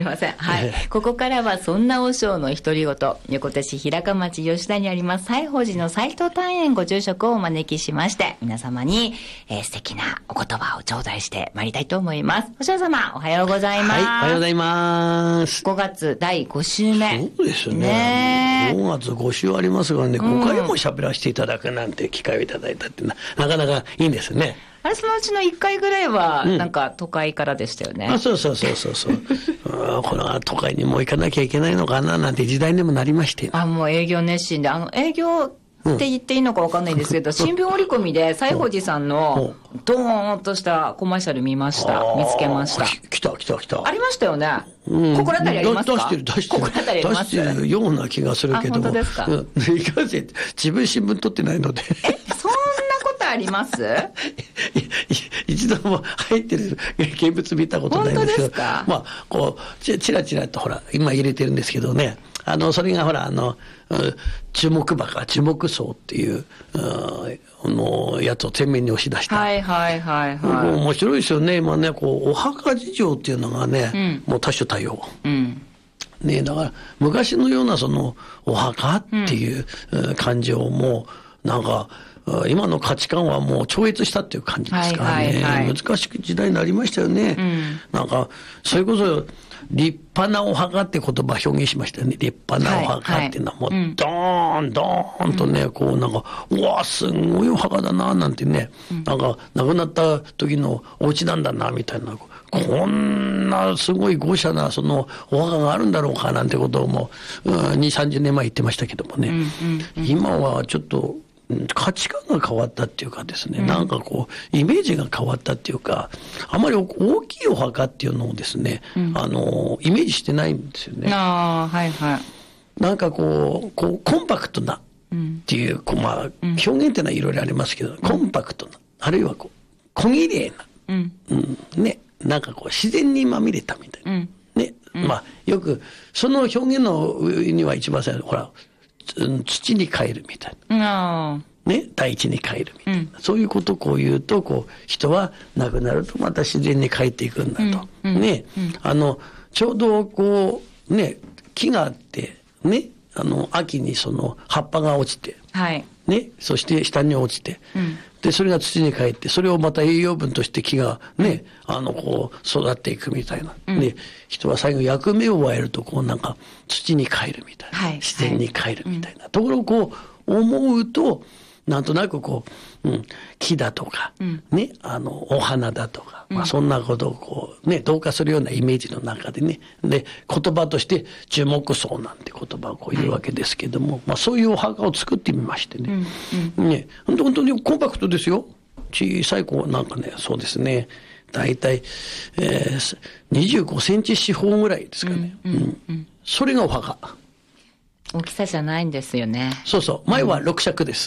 すいません。はい。ここからはそんな和尚の独り言、横手市平鹿町吉田にあります西宝寺の斎藤丹園ご住職をお招きしまして、皆様に、素敵なお言葉を頂戴してまいりたいと思います。和尚様、おはようございます。 はい、おはようございます。 5月第5週目。 そうですね。5月5週ありますがね、5回も喋らせていただくなんて機会をいただいたってなかなかいいんですね。 あれ、そのうちの1回ぐらいは、なんか都会からでしたよね。 そう。これは都会にもう行かなきゃいけないのかななんて時代にもなりまして。 もう営業熱心で、営業って言っていいのか分かんないんですけど、新聞折り込みで西宝寺さんのドーンとしたコマーシャル見ました。見つけました。 来た。 ありましたよね。心当たりありますか？ 出してるような気がするけども。 本当ですか？ いかんせん自分新聞取ってないので。 そんなことあります？ 一度も入ってる現物見たことないんですけど。 本当ですか？ まあ、こう、ちらちらとほら、今入れてるんですけどね。それがほら、注目層っていう、やつを前面に押し出した。 はい。 面白いですよね。今ね、お墓事情っていうのがね、もう多種多様。ね、だから、昔のようなお墓っていう感情も、なんか、今の価値観はもう超越したっていう感じですからね。難しい時代になりましたよね。なんか、それこそ、立派なお墓って言葉表現しましたよね。立派なお墓っていうのはもう、ドーンとね、なんか、うわ、すごいお墓だな、なんてね、なんか、亡くなった時のお家なんだな、みたいな。こんなすごい豪奢なお墓があるんだろうか、なんてことをもう、2、30年前言ってましたけどもね。今はちょっと、価値観が変わったっていうかですね、なんかイメージが変わったっていうか、あまり大きいお墓っていうのをですね、イメージしてないんですよね。なんかコンパクトなっていう、まあ、表現っていうのはいろいろありますけど、コンパクトな、あるいは小綺麗な、ね、なんか自然にまみれたみたいな。ね、まあ、よく、その表現の上には一番最初、ほら、土に帰るみたいな。ね、大地に帰るみたいな。そういうことを言うと、人は亡くなるとまた自然に帰っていくんだと。ね、ちょうどね、木があって、ね、秋に葉っぱが落ちて、ね、そして下に落ちて、で、それが土に帰って、それをまた栄養分として木がね、育っていくみたいな。で、人は最後役目を終えると、なんか、土に帰るみたいな。自然に帰るみたいな。ところを思うと、なんとなく木だとか、ね、お花だとか、まあそんなことをね、同化するようなイメージの中でね、で、言葉として樹木葬なんて言葉を言うわけですけども、まあそういうお墓を作ってみましてね。ね、本当にコンパクトですよ。小さいなんかね、そうですね。だいたい、25センチ四方ぐらいですかね。それがお墓。 大きさじゃないんですよね。 そう。前は6尺です。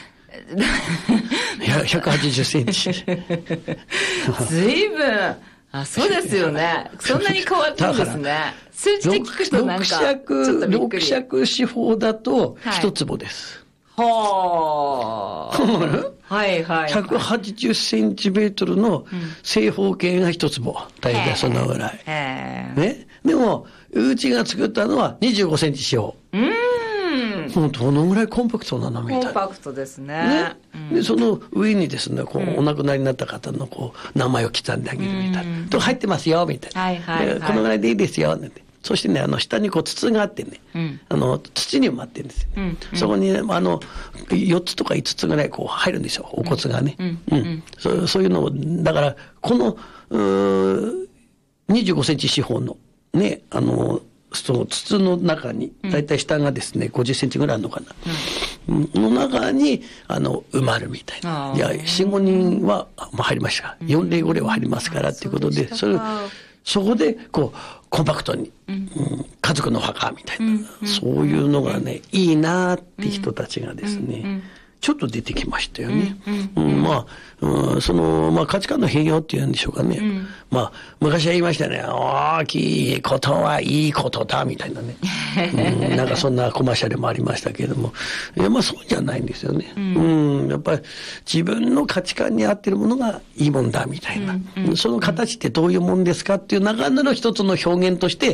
いや、180センチ。 ずいぶん。そうですよね。そんなに変わったんですね。数字で聞くとなんか、ちょっとびっくり。 6尺四方だと1坪です。 はあ。 180センチメートルの正方形が1坪。大体そのぐらい。ね。でも、うちが作ったのは25センチ四方。どのぐらいコンパクトなのみたいな。 コンパクトですね。 で、その上にですね、お亡くなりになった方の名前を刻んであげるみたいな。と、入ってますよ、みたいな。このぐらいでいいですよ、なんて。そしてね、下に筒があってね、土に埋まってるんですよ。そこにね、4つとか5つぐらい入るんですよ、お骨がね。そういうのを、だから、この、25センチ四方の、ね、その筒の中に、だいたい下がですね、50センチぐらいあるのかな。の中に、埋まるみたいな。いや、4、5人は、入りました。4例5例は入りますから、っていうことで、そこで、コンパクトに、家族の墓みたいな、そういうのがね、いいなって人たちがですね、ちょっと出てきましたよね。まあ、価値観の変容っていうんでしょうかね。まあ、昔は言いましたね、大きいことはいいことだ、みたいなね。なんかそんなコマーシャルもありましたけれども、まあそうじゃないんですよね。やっぱり自分の価値観に合ってるものがいいもんだ、みたいな。その形ってどういうもんですかっていう中での一つの表現として、